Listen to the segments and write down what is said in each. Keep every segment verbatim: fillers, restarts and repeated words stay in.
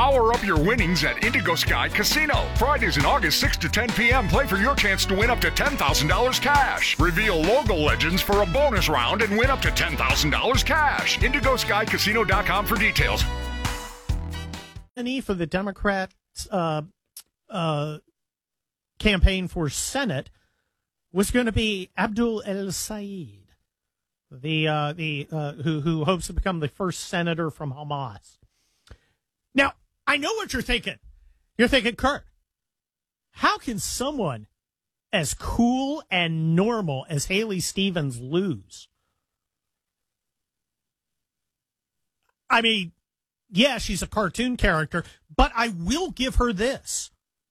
Power up your winnings at Indigo Sky Casino. Fridays in August, six to ten p.m. Play for your chance to win up to ten thousand dollars cash. Reveal logo legends for a bonus round and win up to ten thousand dollars cash. indigo sky casino dot com for details. For the Democrats' uh, uh, campaign for Senate was going to be Abdul El-Sayed, the uh, the uh, who who hopes to become the first senator from Hamas. Now, I know what you're thinking. You're thinking, Kurt, how can someone as cool and normal as Haley Stevens lose? I mean, yeah, she's a cartoon character, but I will give her this.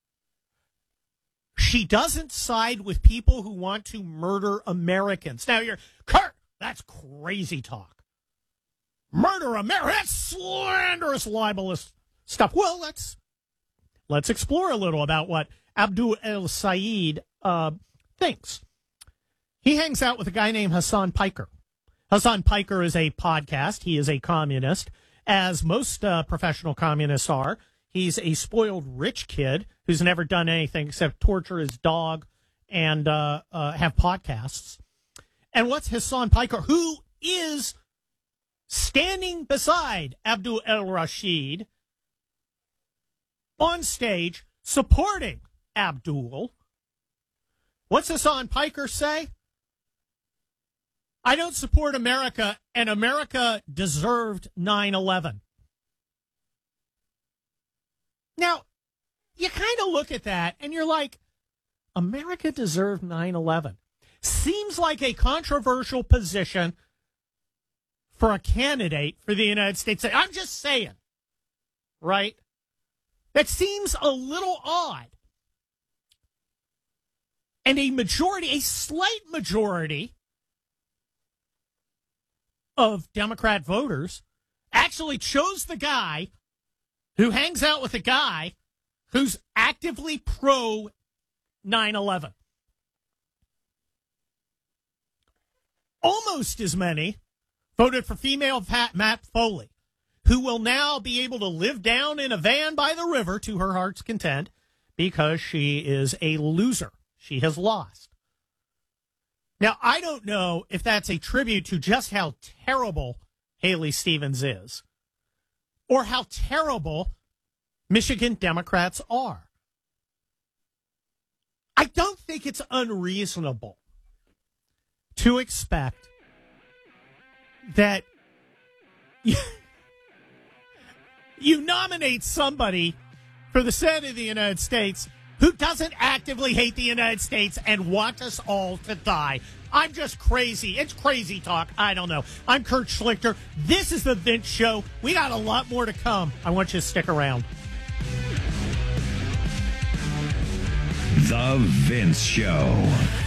She doesn't side with people who want to murder Americans. Now you're, Kurt, that's crazy talk. Murder America, that's slanderous, libelous stuff. Well, let's, let's explore a little about what Abdul El-Sayed uh, thinks. He hangs out with a guy named Hassan Piker. Hassan Piker is a podcast. He is a communist, as most uh, professional communists are. He's a spoiled rich kid who's never done anything except torture his dog and uh, uh, have podcasts. And what's Hassan Piker, who is standing beside Abdul El-Rashid on stage supporting Abdul? What's Hassan Piker say? I don't support America, and America deserved nine eleven. Now, you kind of look at that, and you're like, America deserved nine eleven. Seems like a controversial position for a candidate for the United States. I'm just saying, right? That seems a little odd. And a majority, a slight majority of Democrat voters actually chose the guy who hangs out with a guy who's actively pro nine eleven. Almost as many voted for female Pat, Matt Foley, who will now be able to live down in a van by the river to her heart's content because she is a loser. She has lost. Now, I don't know if that's a tribute to just how terrible Haley Stevens is or how terrible Michigan Democrats are. I don't think it's unreasonable to expect that you, you nominate somebody for the Senate of the United States who doesn't actively hate the United States and want us all to die. I'm just crazy. It's crazy talk. I don't know. I'm Kurt Schlichter. This is The Vince Show. We got a lot more to come. I want you to stick around. The Vince Show.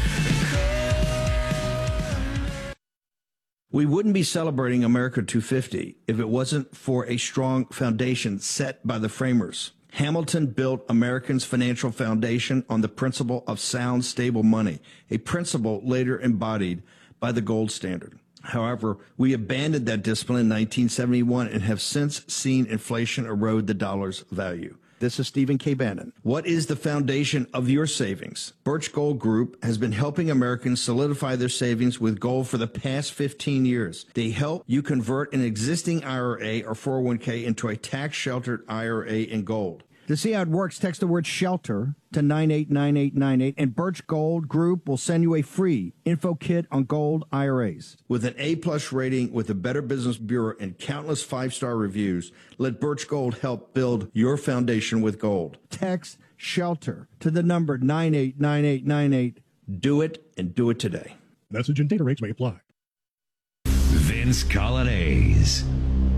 We wouldn't be celebrating America two fifty if it wasn't for a strong foundation set by the framers. Hamilton built Americans' financial foundation on the principle of sound, stable money, a principle later embodied by the gold standard. However, we abandoned that discipline in nineteen seventy-one and have since seen inflation erode the dollar's value. This is Stephen K. Bannon. What is the foundation of your savings? Birch Gold Group has been helping Americans solidify their savings with gold for the past fifteen years. They help you convert an existing I R A or four oh one k into a tax-sheltered I R A in gold. To see how it works, text the word SHELTER to nine eight nine eight nine eight, and Birch Gold Group will send you a free info kit on gold I R As. With an A-plus rating with the Better Business Bureau and countless five-star reviews, let Birch Gold help build your foundation with gold. Text SHELTER to the number nine eight nine eight nine eight. Do it, and do it today. Message and data rates may apply. Vince Colonnese.